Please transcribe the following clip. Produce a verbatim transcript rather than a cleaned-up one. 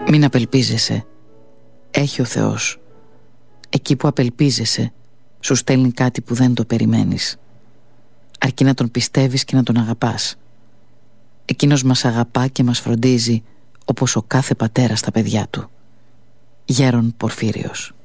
Μην απελπίζεσαι. Έχει ο Θεός. Εκεί που απελπίζεσαι, σου στέλνει κάτι που δεν το περιμένεις. Αρκεί να τον πιστεύεις και να τον αγαπάς. Εκείνος μας αγαπά και μας φροντίζει όπως ο κάθε πατέρας τα παιδιά του. Γέρον Πορφύριος.